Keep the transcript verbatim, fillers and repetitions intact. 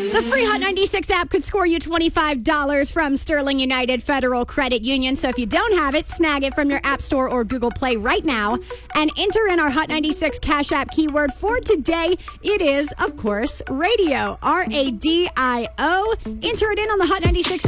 The free Hot ninety-six app could score you twenty-five dollars from Sterling United Federal Credit Union. So if you don't have it, snag it from your App Store or Google Play right now and enter in our Hot ninety-six Cash App keyword for today. It is, of course, radio. R A D I O. Enter it in on the Hot ninety-six